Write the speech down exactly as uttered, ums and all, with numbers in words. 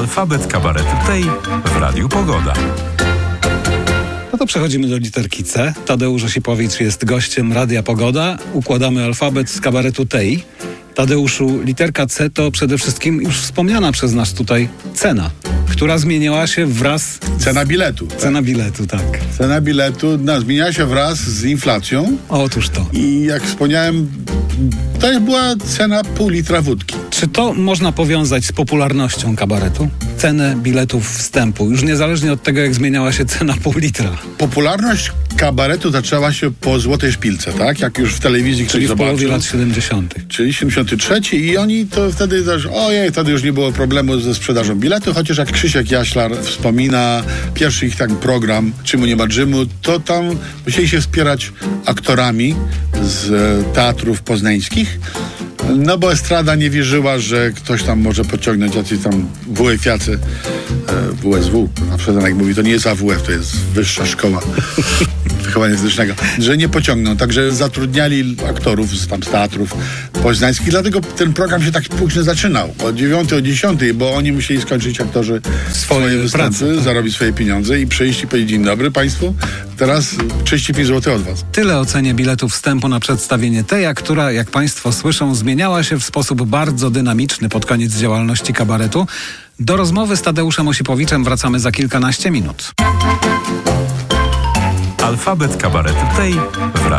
Alfabet kabaretu tej w Radiu Pogoda. No to przechodzimy do literki C. Tadeusz Osipowicz jest gościem Radia Pogoda. Układamy alfabet z kabaretu tej. Tadeuszu, literka C to przede wszystkim już wspomniana przez nas tutaj cena, która zmieniała się wraz... Cena biletu. Cena biletu, tak. Cena biletu no, zmieniała się wraz z inflacją. Otóż to. I jak wspomniałem, to była cena pół litra wódki. Czy to można powiązać z popularnością kabaretu? Cenę biletów wstępu, już niezależnie od tego, jak zmieniała się cena pół litra. Popularność kabaretu zaczęła się po Złotej Szpilce, tak? Jak już w telewizji Czyli ktoś w połowie zobaczył. lat siedemdziesiątych. Czyli siedemdziesiąty trzeci i oni to wtedy też, ojej, wtedy już nie było problemu ze sprzedażą biletu, chociaż jak Krzysiek Jaślar wspomina, pierwszy ich tak program, Czymu nie ma dżymu, to tam musieli się wspierać aktorami z e, teatrów poznańskich, no bo estrada nie wierzyła, że ktoś tam może pociągnąć jacyś tam W F-iacy, e, W S W, a Przedanek mówi, to nie jest A W F, to jest Wyższa Szkoła Wychowania Fizycznego, że nie pociągną, także zatrudniali aktorów z tam z teatrów poznańskich, dlatego ten program się tak późno zaczynał, o dziewiątej, o dziesiątej, bo oni musieli skończyć aktorzy swoje, swoje występy, prace, zarobić swoje pieniądze i przyjść i powiedzieć: dzień dobry państwu, teraz trzydzieści pięć złotych od was. Tyle o cenie biletu wstępu na przedstawienie Teja, która, jak państwo słyszą, zmieniała się w sposób bardzo dynamiczny pod koniec działalności kabaretu. Do rozmowy z Tadeuszem Osipowiczem wracamy za kilkanaście minut. Alfabet kabaretu tej w Radiu